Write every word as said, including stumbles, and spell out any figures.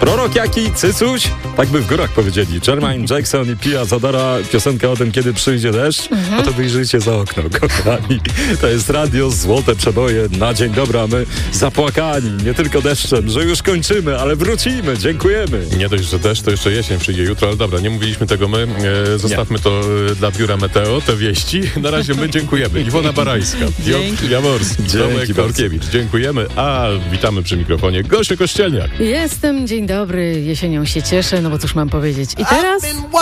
Prorok jaki, cycuś? Tak by w górach powiedzieli. Jermaine Jackson i Pia Zadora, piosenka o tym, kiedy przyjdzie deszcz. Mhm. No to wyjrzyjcie za okno, kochani. To jest radio Złote Przeboje na dzień dobry, a my zapłakani, nie tylko deszczem, że już kończymy, ale wrócimy. Dziękujemy. Nie dość, że deszcz, to jeszcze jesień przyjdzie jutro, ale dobra, nie mówiliśmy tego my. E, zostawmy nie. to e, dla biura Meteo, te wieści. Na razie my dziękujemy. Iwona Barańska, Piotr Jaworski, Tomek Korkiewicz. Dziękujemy, a witamy przy mikrofonie Gosię Kościelniak. Jestem, dzień dobry, jesienią się cieszę, no bo cóż mam powiedzieć. I teraz...